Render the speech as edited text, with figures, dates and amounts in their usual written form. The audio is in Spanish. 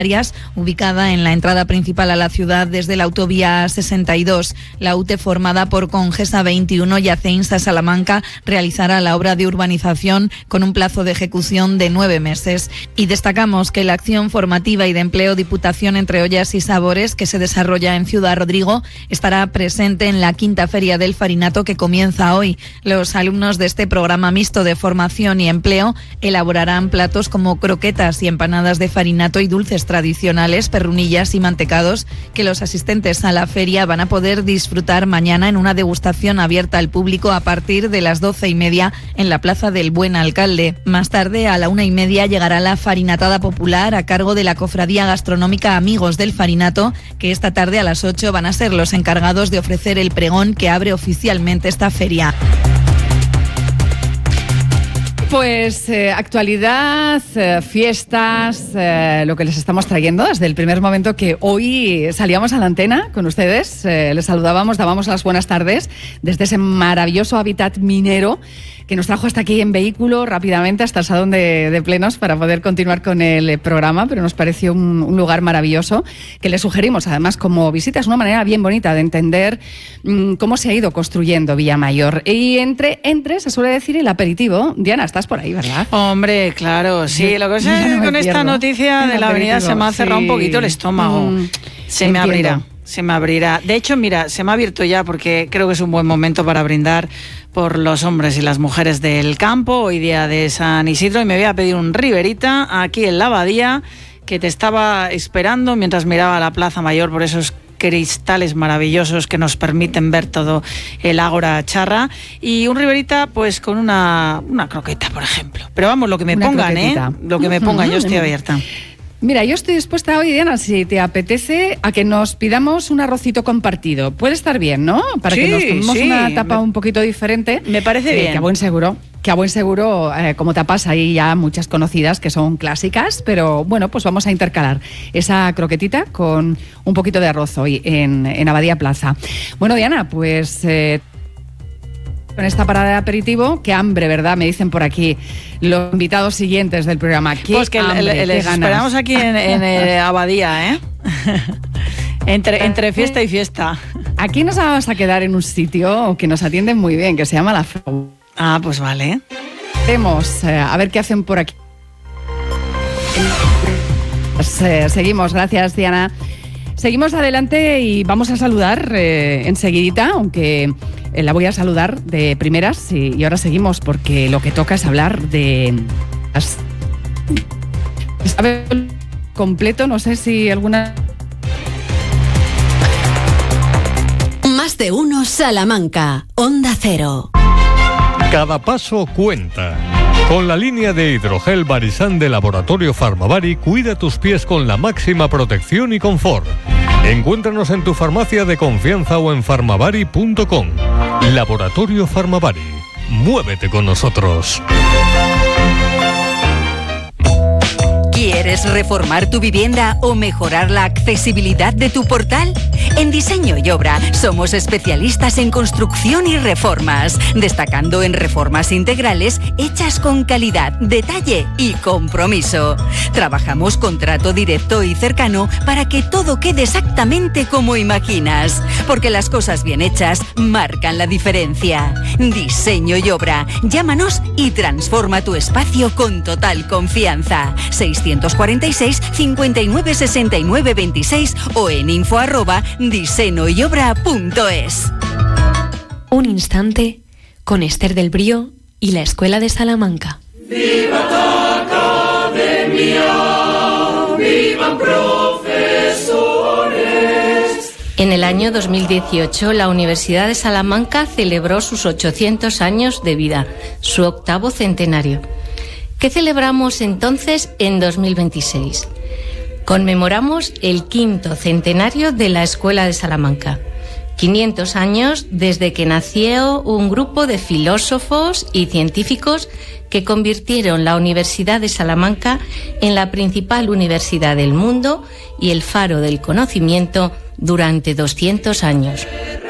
ubicada en la entrada principal a la ciudad desde la autovía 62. La UTE, formada por Congesa 21 y Aceinsa Salamanca, realizará la obra de urbanización con un plazo de ejecución de 9 meses. Y destacamos que la acción formativa y de empleo Diputación Entre Ollas y Sabores, que se desarrolla en Ciudad Rodrigo, estará presente en la 5ª Feria del Farinato, que comienza hoy. Los alumnos de este programa mixto de formación y empleo elaborarán platos como croquetas y empanadas de farinato y dulces tradicionales, perrunillas y mantecados, que los asistentes a la feria van a poder disfrutar mañana en una degustación abierta al público a partir de las 12:30 en la Plaza del Buen Alcalde. Más tarde, a la 1:30, llegará la farinatada popular a cargo de la Cofradía Gastronómica Amigos del Farinato, que esta tarde a las 8 van a ser los encargados de ofrecer el pregón que abre oficialmente esta feria. Pues actualidad, fiestas, lo que les estamos trayendo desde el primer momento que hoy salíamos a la antena con ustedes. Les saludábamos, dábamos las buenas tardes desde ese maravilloso hábitat minero que nos trajo hasta aquí en vehículo rápidamente hasta el Salón de Plenos para poder continuar con el programa, pero nos pareció un lugar maravilloso que les sugerimos además como visita. Es una manera bien bonita de entender cómo se ha ido construyendo Villamayor. Y entre se suele decir el aperitivo. Diana, estás por ahí, ¿verdad? Hombre, claro, sí. Lo que pasa es que con esta noticia de la avenida se me ha cerrado un poquito el estómago. Se me abrirá. De hecho, mira, se me ha abierto ya porque creo que es un buen momento para brindar por los hombres y las mujeres del campo, hoy día de San Isidro, y me voy a pedir un Riverita aquí en la abadía, que te estaba esperando mientras miraba la Plaza Mayor por esos cristales maravillosos que nos permiten ver todo el Ágora Charra, y un Riverita pues con una croqueta, por ejemplo. Pero vamos, lo que me pongan, lo que me pongan, yo estoy abierta. Mira, yo estoy dispuesta hoy, Diana, si te apetece, a que nos pidamos un arrocito compartido. Puede estar bien, ¿no? Para que nos tomemos una tapa un poquito diferente. Me parece bien. Que a buen seguro, como tapas hay ya muchas conocidas que son clásicas, pero bueno, pues vamos a intercalar esa croquetita con un poquito de arroz hoy en Abadía Plaza. Bueno, Diana, pues con esta parada de aperitivo, qué hambre, ¿verdad? Me dicen por aquí los invitados siguientes del programa. Pues que les esperamos aquí en Abadía, ¿eh? entre fiesta y fiesta. Aquí nos vamos a quedar en un sitio que nos atienden muy bien, que se llama La Frau. Ah, pues vale. Vemos, a ver qué hacen por aquí. Seguimos, gracias, Diana. Seguimos adelante y vamos a saludar enseguidita, aunque la voy a saludar de primeras, y ahora seguimos porque lo que toca es hablar de... ¿Sabe completo? No sé si alguna... Más de uno Salamanca, Onda Cero. Cada paso cuenta. Con la línea de hidrogel Barisan de Laboratorio Farmavari, cuida tus pies con la máxima protección y confort. Encuéntranos en tu farmacia de confianza o en farmavari.com. Laboratorio Farmavari. Muévete con nosotros. ¿Quieres reformar tu vivienda o mejorar la accesibilidad de tu portal? En Diseño y Obra somos especialistas en construcción y reformas, destacando en reformas integrales hechas con calidad, detalle y compromiso. Trabajamos con trato directo y cercano para que todo quede exactamente como imaginas, porque las cosas bien hechas marcan la diferencia. Diseño y Obra. Llámanos y transforma tu espacio con total confianza. 646 59 69 26 o en info@diseñoyobra.es. Un instante con Esther del Brío y la Escuela de Salamanca. ¡Viva la academia! ¡Vivan profesores! En el año 2018, la Universidad de Salamanca celebró sus 800 años de vida, su 8º centenario. ¿Qué celebramos entonces en 2026? Conmemoramos el 5º centenario de la Escuela de Salamanca. 500 años desde que nació un grupo de filósofos y científicos que convirtieron la Universidad de Salamanca en la principal universidad del mundo y el faro del conocimiento durante 200 años.